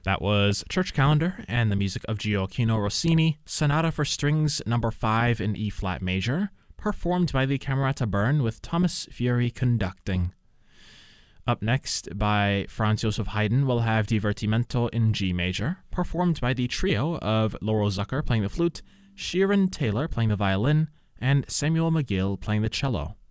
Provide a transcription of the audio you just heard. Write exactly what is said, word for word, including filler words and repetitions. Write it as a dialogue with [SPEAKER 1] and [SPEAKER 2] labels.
[SPEAKER 1] That was Church Calendar and the music of Gioacchino Rossini, Sonata for Strings number five in E-flat major, performed by the Camerata Bern with Thomas Fury conducting. Up next, by Franz Joseph Haydn, we'll have Divertimento in G major, performed by the trio of Laurel Zucker playing the flute, Sheeran Taylor playing the violin, and Samuel McGill playing the cello.